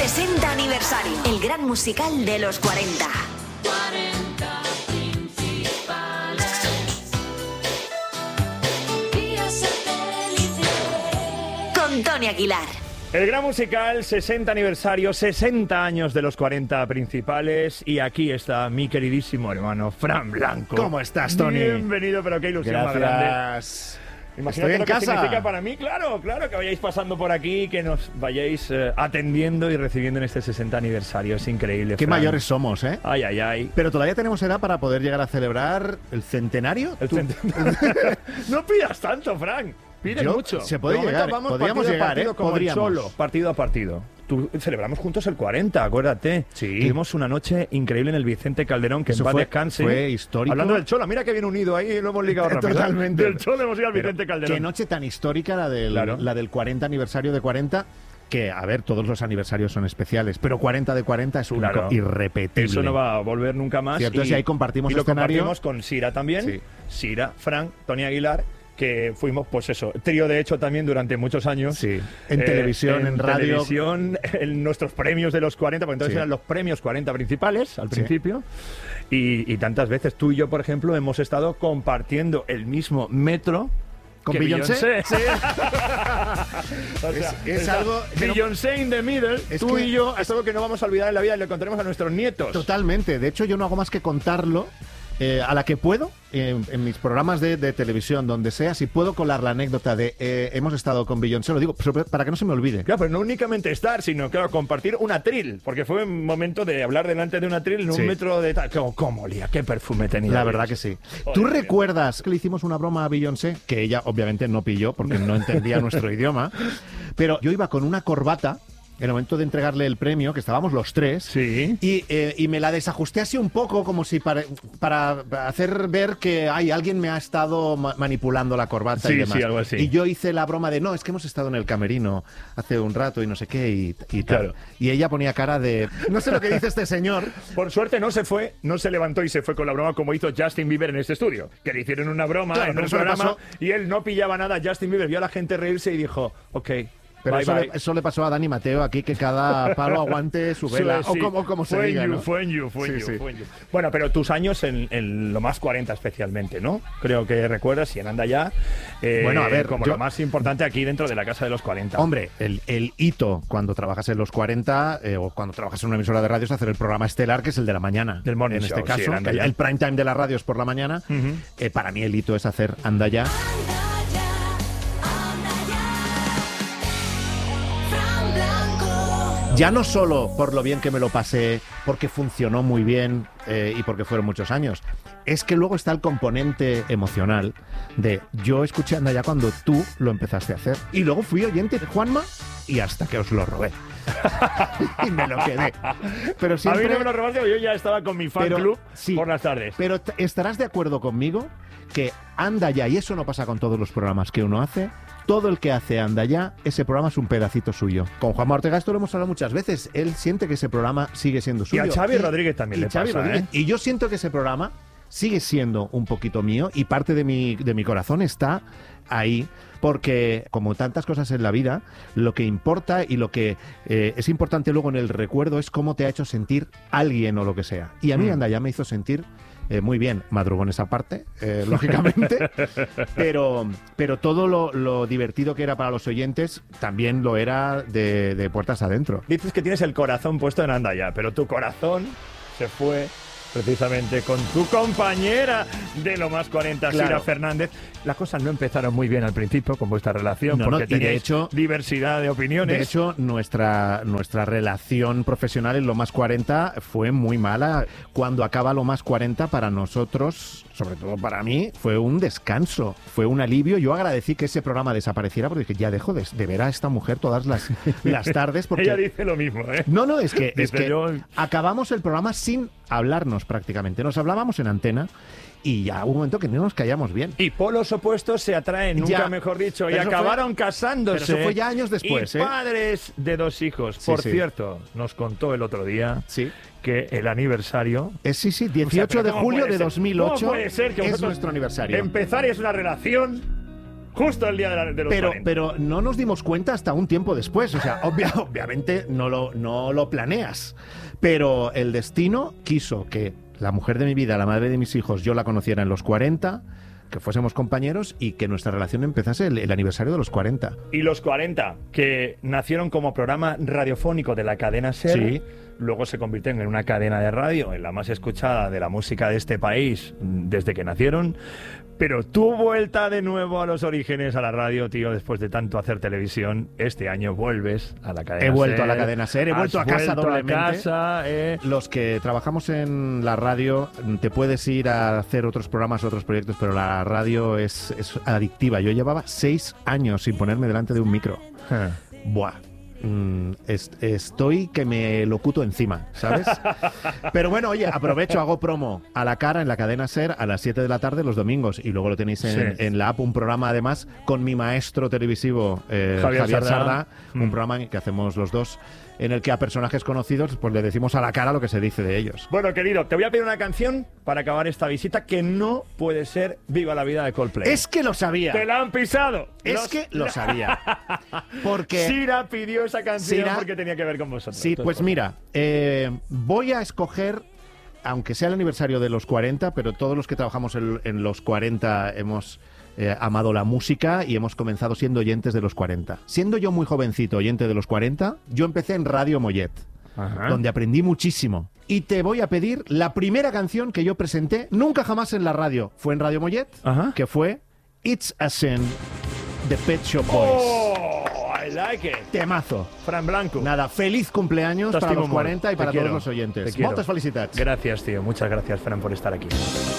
60 aniversario. El gran musical de los 40. 40 principales. Vía satélite. Con Tony Aguilar. El gran musical, 60 aniversario, 60 años de los 40 principales. Y aquí está mi queridísimo hermano Fran Blanco. ¿Cómo estás, Tony? Bienvenido, pero qué ilusión más grande. Gracias. Imagínate Estoy en lo que casa. significa para mí, claro, que vayáis pasando por aquí, que nos vayáis atendiendo y recibiendo en este 60 aniversario. Es increíble, Qué Fran. mayores somos, ¿eh? Ay, ay, ay. Pero todavía tenemos edad para poder llegar a celebrar el centenario. El ¿Tú? No pidas tanto, Fran. Pide Yo- mucho. se puede De momento llegar, vamos podríamos partido a llegar, partido, ¿eh? como el Podríamos. Cholo, partido a partido. Celebramos juntos el 40, acuérdate. Sí. Tuvimos una noche increíble en el Vicente Calderón, que Eso en paz fue- descanse. fue histórico. Hablando del Cholo, mira que bien unido ahí, lo hemos ligado rápido. Totalmente. Del Cholo hemos ido al Pero Vicente Calderón. Qué noche tan histórica Claro. la del 40 aniversario de 40. Que, a ver, todos los aniversarios son especiales, pero 40 de 40 es único, Claro. irrepetible. Eso no va a volver nunca más. Cierto, y ahí compartimos y lo escenario. compartimos con Sira también. Sí. Sira, Fran, Tony Aguilar, que fuimos, pues eso, trío de hecho también durante muchos años. Sí. En televisión, en radio. televisión, en nuestros premios de los 40, porque entonces Sí. eran los premios 40 principales al Sí. principio. Y tantas veces tú y yo, por ejemplo, hemos estado compartiendo el mismo metro. ¿Con que Beyoncé? Sí. O sea, Es algo que no- Beyoncé in the middle, Es tú que- y yo, es algo que no vamos a olvidar en la vida y le contaremos a nuestros nietos. Totalmente. De hecho, yo no hago más que contarlo a la que puedo, en mis programas de televisión, donde sea, si puedo colar la anécdota de hemos estado con Beyoncé, lo digo, para que no se me olvide. Claro, pero no únicamente estar, sino, claro, compartir un atril, porque fue un momento de hablar delante de un atril en un Sí. metro de tal. ¿Cómo olía? ¿Qué perfume tenía? La verdad que sí. Joder, ¿Tú tío. recuerdas que le hicimos una broma a Beyoncé? Que ella obviamente no pilló porque no entendía nuestro idioma. Pero yo iba con una corbata en el momento de entregarle el premio, que estábamos los tres. Sí. Y me la desajusté así un poco, como si para hacer ver que alguien me ha estado manipulando la corbata Sí, y demás. sí, algo así. Y yo hice la broma de, no, es que hemos estado en el camerino hace un rato y no sé qué y tal. Claro. Y ella ponía cara de, no sé lo que dice este señor. Por suerte no se fue, no se levantó y se fue con la broma como hizo Justin Bieber en este estudio. Que le hicieron una broma Claro, en pero un eso le programa pasó- y él no pillaba nada. Justin Bieber vio a la gente reírse y dijo, ok, Pero bye, eso, bye. eso le pasó a Dani Mateo aquí, que cada palo aguante su vela. Sí, O como se fue diga, en you, ¿no? fue en you, fue en Sí, you, sí. fue en you. Bueno, pero tus años en lo más 40 especialmente, ¿no? Creo que recuerdas, y en Anda Ya, Bueno, a ver, como yo- lo más importante aquí dentro de la casa de los 40. Hombre, el hito cuando trabajas en los 40 o cuando trabajas en una emisora de radio es hacer el programa estelar, que es el de la mañana. Del morning en este show, sí, caso, el Anda Ya. el prime time de la radio es por la mañana. Ujú. Para mí el hito es hacer Anda Ya. Anda ya. Fran Blanco. Ya no solo por lo bien que me lo pasé, porque funcionó muy bien y porque fueron muchos años, es que luego está el componente emocional de yo escuché Anda Ya cuando tú lo empezaste a hacer. Y luego fui oyente de Juanma y hasta que os lo robé. Y me lo quedé. Pero A siempre... mí no me lo robaste, yo ya estaba con mi fan Pero, club sí. por las tardes. Pero estarás de acuerdo conmigo que Anda Ya, y eso no pasa con todos los programas que uno hace, todo el que hace Anda Ya, ese programa es un pedacito suyo. Con Juanma Ortega esto lo hemos hablado muchas veces, él siente que ese programa sigue siendo Y suyo. a Xavi Rodríguez también y le Xavi pasa, Rodríguez. ¿eh? Y yo siento que ese programa sigue siendo un poquito mío y parte de mi corazón está ahí. Porque, como tantas cosas en la vida, lo que importa y lo que es importante luego en el recuerdo es cómo te ha hecho sentir alguien o lo que sea. Y a mí Anda Ya me hizo sentir muy bien, madrugones aparte, lógicamente, pero todo lo divertido que era para los oyentes también lo era de puertas adentro. Dices que tienes el corazón puesto en Anda Ya, pero tu corazón se fue precisamente con tu compañera de lo más 40, Claro. Sira Fernández. Las cosas no empezaron muy bien al principio con vuestra relación, No, no, porque y de teníais hecho- diversidad de opiniones. De hecho, nuestra relación profesional en lo más 40 fue muy mala. Cuando acaba lo más 40 para nosotros, sobre todo para mí, fue un descanso, fue un alivio. Yo agradecí que ese programa desapareciera porque dije, ya dejo de ver a esta mujer todas las tardes porque... Ella dice lo mismo, ¿eh? No, es que Dice, yo- acabamos el programa sin hablarnos prácticamente. Nos hablábamos en antena y ya hubo un momento que no nos callamos bien. Y polos opuestos se atraen, nunca Ya. mejor dicho, y Pero eso acabaron casándose. pero eso fue ya años después, y ¿eh? padres de 2 hijos. Sí, Por sí. cierto, nos contó el otro día Sí. que el aniversario... Sí, O sea, 18 pero de ¿cómo julio puede de ser? 2008 ¿Cómo puede ser que es vosotros nuestro aniversario. Empezar es una relación Justo el día de los 40. Pero no nos dimos cuenta hasta un tiempo después. O sea, obviamente no lo planeas. Pero el destino quiso que la mujer de mi vida, la madre de mis hijos, yo la conociera en los 40, que fuésemos compañeros y que nuestra relación empezase el aniversario de los 40. Y los 40, que nacieron como programa radiofónico de la cadena SER, Sí. luego se convirtieron en una cadena de radio, en la más escuchada de la música de este país desde que nacieron. Pero tu vuelta de nuevo a los orígenes, a la radio, tío, después de tanto hacer televisión, este año vuelves a la cadena SER. He vuelto a la cadena SER, he vuelto a casa doblemente. A casa, Los que trabajamos en la radio, te puedes ir a hacer otros programas, otros proyectos, pero la radio es adictiva. Yo llevaba 6 años sin ponerme delante de un micro. Buah. Estoy que me locuto encima, ¿sabes? Pero bueno, oye, aprovecho, hago promo a la cara en la cadena SER a las 7 de la tarde los domingos y luego lo tenéis en la app, un programa además con mi maestro televisivo Javier Sardá, un programa que hacemos los dos en el que a personajes conocidos pues le decimos a la cara lo que se dice de ellos. Bueno, querido, te voy a pedir una canción para acabar esta visita que no puede ser Viva la Vida de Coldplay. Es que lo sabía. ¡Te la han pisado! Que lo sabía. Porque Sira pidió esa canción Sira, porque tenía que ver con vosotros. sí, pues mira, voy a escoger, aunque sea el aniversario de los 40, pero todos los que trabajamos en los 40 hemos amado la música y hemos comenzado siendo oyentes de los 40. Siendo yo muy jovencito, oyente de los 40, yo empecé en Radio Mollet, donde aprendí muchísimo. Y te voy a pedir la primera canción que yo presenté, nunca jamás en la radio, fue en Radio Mollet, que fue It's a Sin de Pet Shop Boys. ¡Oh! I like it. Temazo. Fran Blanco. Nada, feliz cumpleaños para T'estimo los 40 y molt. para Te todos quiero. los oyentes. Te quiero. Moltes felicitats. Gracias, tío. Muchas gracias, Fran, por estar aquí.